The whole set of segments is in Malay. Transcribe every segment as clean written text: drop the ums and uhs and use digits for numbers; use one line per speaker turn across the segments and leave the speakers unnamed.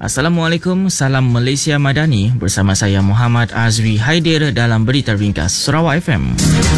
Assalamualaikum, salam Malaysia Madani. Bersama saya Muhammad Azri Haidir dalam Berita Ringkas Sarawak FM.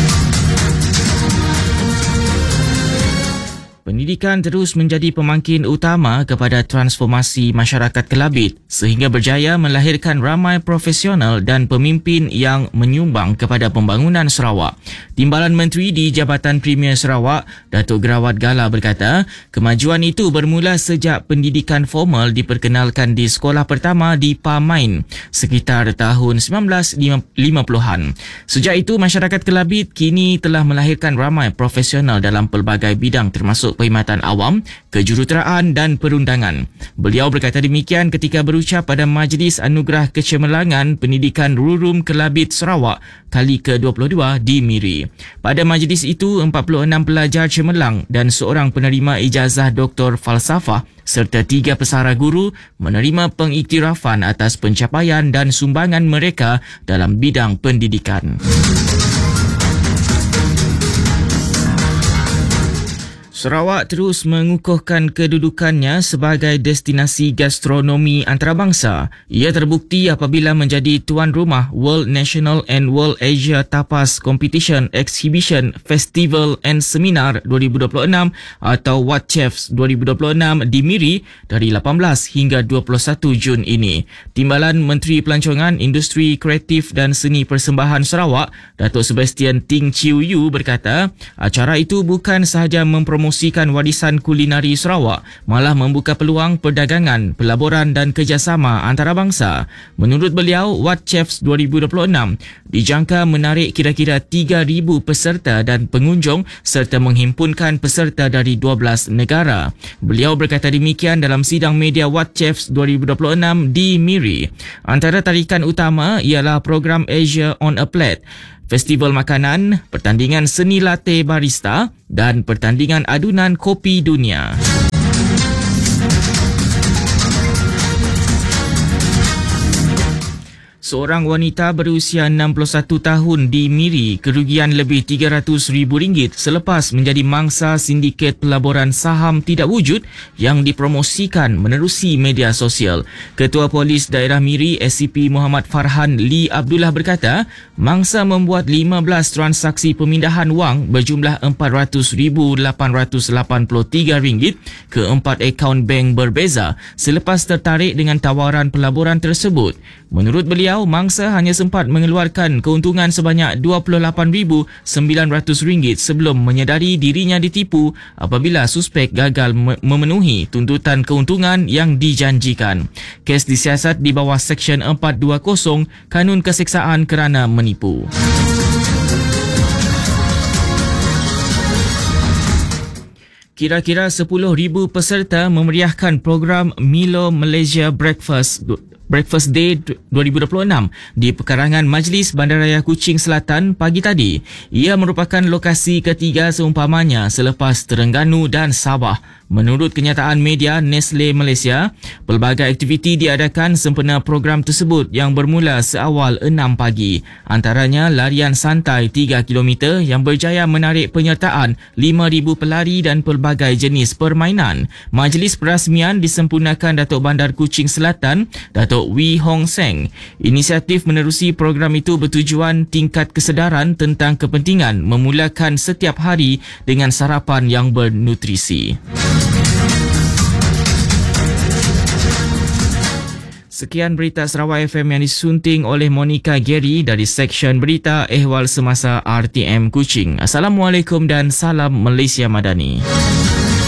Pendidikan terus menjadi pemangkin utama kepada transformasi masyarakat Kelabit sehingga berjaya melahirkan ramai profesional dan pemimpin yang menyumbang kepada pembangunan Sarawak. Timbalan Menteri di Jabatan Premier Sarawak, Datuk Gerawat Gala berkata, kemajuan itu bermula sejak pendidikan formal diperkenalkan di sekolah pertama di Pamain sekitar tahun 1950-an. Sejak itu, masyarakat Kelabit kini telah melahirkan ramai profesional dalam pelbagai bidang termasuk perkhidmatan awam, kejuruteraan dan perundangan. Beliau berkata demikian ketika berucap pada Majlis Anugerah Kecemerlangan Pendidikan Rurum Kelabit Sarawak kali ke-22 di Miri. Pada majlis itu, 46 pelajar cemerlang dan seorang penerima ijazah Doktor Falsafah serta 3 pesara guru menerima pengiktirafan atas pencapaian dan sumbangan mereka dalam bidang pendidikan. Sarawak terus mengukuhkan kedudukannya sebagai destinasi gastronomi antarabangsa. Ia terbukti apabila menjadi tuan rumah World National and World Asia Tapas Competition Exhibition Festival and Seminar 2026 atau WhatChefs 2026 di Miri dari 18 hingga 21 Jun ini. Timbalan Menteri Pelancongan, Industri Kreatif dan Seni Persembahan Sarawak, Datuk Sebastian Ting Chiu Yu berkata, acara itu bukan sahaja mempromosikan warisan kulinari Sarawak, malah membuka peluang perdagangan, pelaburan dan kerjasama antarabangsa. Menurut beliau, WhatChefs 2026 dijangka menarik kira-kira 3,000 peserta dan pengunjung serta menghimpunkan peserta dari 12 negara. Beliau berkata demikian dalam sidang media WhatChefs 2026 di Miri. Antara tarikan utama ialah program Asia on a Plate, festival makanan, pertandingan seni latte barista dan pertandingan adunan kopi dunia. Seorang wanita berusia 61 tahun di Miri kerugian lebih RM300,000 selepas menjadi mangsa sindiket pelaburan saham tidak wujud yang dipromosikan menerusi media sosial. Ketua Polis Daerah Miri SCP Muhammad Farhan Lee Abdullah berkata, mangsa membuat 15 transaksi pemindahan wang berjumlah RM400,883 ke 4 akaun bank berbeza selepas tertarik dengan tawaran pelaburan tersebut. Menurut beliau, mangsa hanya sempat mengeluarkan keuntungan sebanyak RM28,900 sebelum menyedari dirinya ditipu apabila suspek gagal memenuhi tuntutan keuntungan yang dijanjikan. Kes disiasat di bawah Seksyen 420 Kanun Keseksaan kerana menipu. Kira-kira 10,000 peserta memeriahkan program Milo Malaysia Breakfast Day 2026 di pekarangan Majlis Bandaraya Kuching Selatan pagi tadi. Ia merupakan lokasi ketiga seumpamanya selepas Terengganu dan Sabah. Menurut kenyataan media Nestle Malaysia, pelbagai aktiviti diadakan sempena program tersebut yang bermula seawal 6 pagi. Antaranya larian santai 3 km yang berjaya menarik penyertaan 5,000 pelari dan pelbagai jenis permainan. Majlis perasmian disempurnakan Datuk Bandar Kuching Selatan, Datuk Wee Hong Seng. Inisiatif menerusi program itu bertujuan tingkat kesedaran tentang kepentingan memulakan setiap hari dengan sarapan yang bernutrisi. Sekian berita Sarawak FM yang disunting oleh Monica Gary dari Seksyen Berita Ehwal Semasa RTM Kuching. Assalamualaikum dan salam Malaysia Madani.